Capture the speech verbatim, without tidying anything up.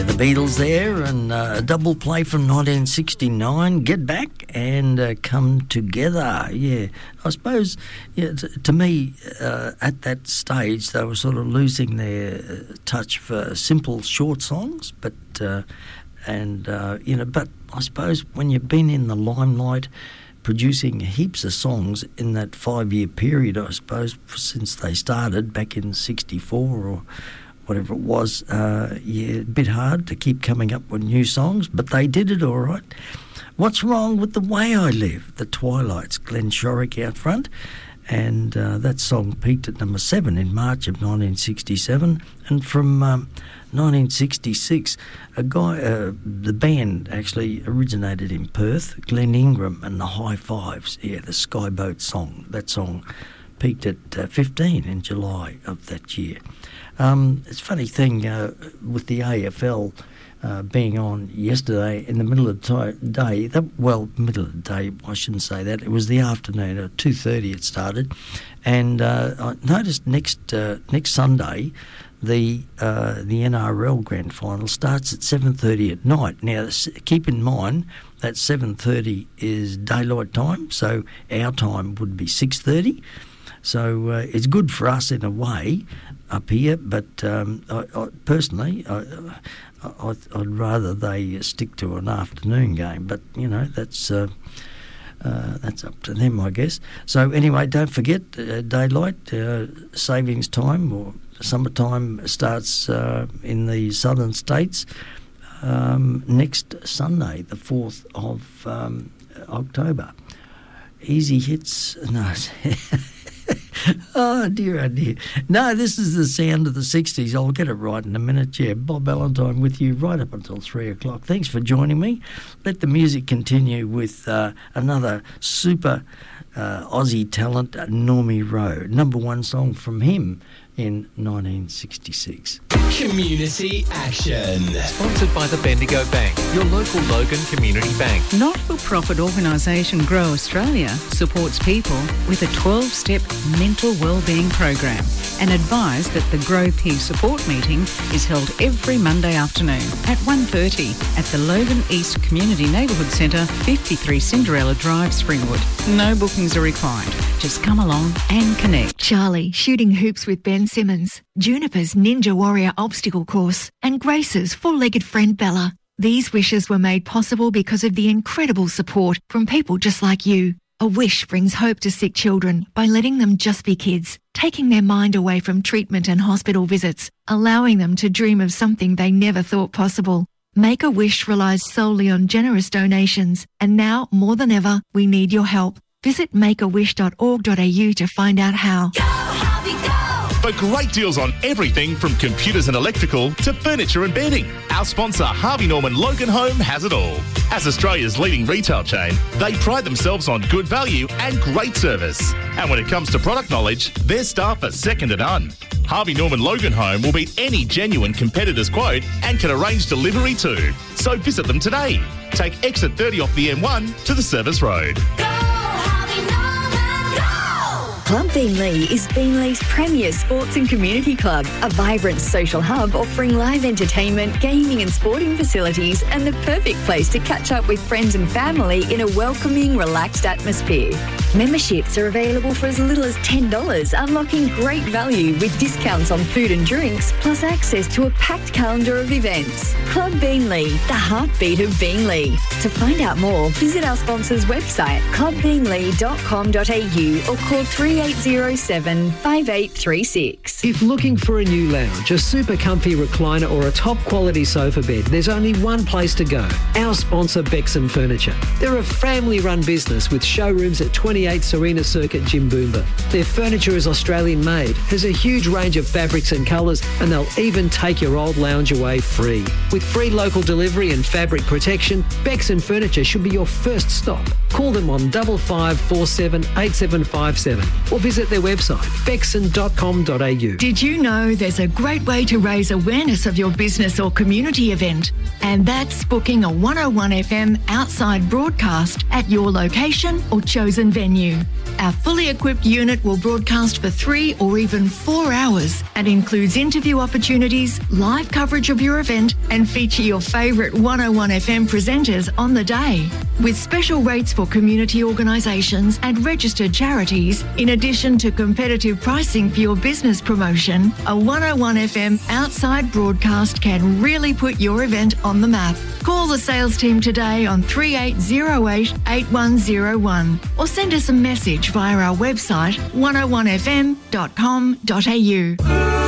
the Beatles there, and uh, a double play from nineteen sixty-nine, Get Back and uh, Come Together. Yeah, I suppose, yeah, t- to me, uh, at that stage, they were sort of losing their touch for simple, short songs, but, uh, and, uh, you know, but I suppose when you've been in the limelight, producing heaps of songs in that five-year period, I suppose, since they started back in sixty-four or whatever it was, uh, yeah, a bit hard to keep coming up with new songs, but they did it all right. What's Wrong with the Way I Live? The Twilights, Glenn Shorrock out front, and uh, that song peaked at number seven in March of nineteen sixty-seven. And from um, nineteen sixty-six, a guy, uh, the band actually originated in Perth, Glenn Ingram and the High Fives, yeah, the Skyboat song. That song peaked at uh, fifteen in July of that year. Um, it's a funny thing uh, with the A F L uh, being on yesterday in the middle of the t- day. That, well, middle of the day, I shouldn't say that. It was the afternoon, at two thirty it started. And uh, I noticed next uh, next Sunday, the uh, the N R L Grand Final starts at seven thirty at night. Now, keep in mind that seven thirty is daylight time, so our time would be six thirty. So uh, it's good for us in a way up here, but um, I, I, personally, I, I, I'd rather they stick to an afternoon game. But you know, that's uh, uh, that's up to them, I guess. So anyway, don't forget uh, daylight uh, savings time, or summertime starts uh, in the southern states um, next Sunday, the fourth of um, October. Easy hits, no. Oh dear, oh dear. No, this is the sound of the sixties. I'll get it right in a minute. Yeah, Bob Valentine with you right up until three o'clock. Thanks for joining me. Let the music continue with uh, another super uh, Aussie talent, Normie Rowe. Number one song from him in nineteen sixty-six. Community Action. Sponsored by the Bendigo Bank, your local Logan Community Bank. Not-for-profit organisation Grow Australia supports people with a twelve-step mental wellbeing program and advise that the Grow Peer Support meeting is held every Monday afternoon at one thirty at the Logan East Community Neighbourhood Centre, fifty-three Cinderella Drive, Springwood. No bookings are required. Just come along and connect. Charlie shooting hoops with Ben Simmons, Juniper's Ninja Warrior obstacle course, and Grace's four-legged friend Bella. These wishes were made possible because of the incredible support from people just like you. A wish brings hope to sick children by letting them just be kids, taking their mind away from treatment and hospital visits, allowing them to dream of something they never thought possible. Make-A-Wish relies solely on generous donations, and now, more than ever, we need your help. Visit make a wish dot org dot a u to find out how. Go, Harvey, go! For great deals on everything from computers and electrical to furniture and bedding, our sponsor Harvey Norman Logan Home has it all. As Australia's leading retail chain, they pride themselves on good value and great service. And when it comes to product knowledge, their staff are second to none. Harvey Norman Logan Home will beat any genuine competitor's quote and can arrange delivery too. So visit them today. Take exit thirty off the M one to the Service Road. Go, Harvey Norman, go! Club Beenleigh is Beenleigh's premier sports and community club, a vibrant social hub offering live entertainment, gaming and sporting facilities, and the perfect place to catch up with friends and family in a welcoming, relaxed atmosphere. Memberships are available for as little as ten dollars, unlocking great value with discounts on food and drinks, plus access to a packed calendar of events. Club Beenleigh, the heartbeat of Beenleigh. To find out more, visit our sponsor's website, club beenleigh dot com dot a u, or call three eight zero seven, five eight three six. If looking for a new lounge, a super comfy recliner or a top quality sofa bed, there's only one place to go. Our sponsor, Bexon Furniture. They're a family run business with showrooms at twenty-eight Serena Circuit, Jimboomba. Their furniture is Australian made, has a huge range of fabrics and colours, and they'll even take your old lounge away free. With free local delivery and fabric protection, Bexon Furniture should be your first stop. Call them on five five four seven, eight seven five seven or visit their website, bexon dot com dot a u. Did you know there's a great way to raise awareness of your business or community event? And that's booking a one oh one F M outside broadcast at your location or chosen venue. venue. Our fully equipped unit will broadcast for three or even four hours and includes interview opportunities, live coverage of your event, and feature your favourite one oh one F M presenters on the day. With special rates for community organisations and registered charities, in addition to competitive pricing for your business promotion, a one oh one F M outside broadcast can really put your event on the map. Call the sales team today on three eight zero eight, eight one zero one or send us a message via our website one oh one f m dot com dot a u.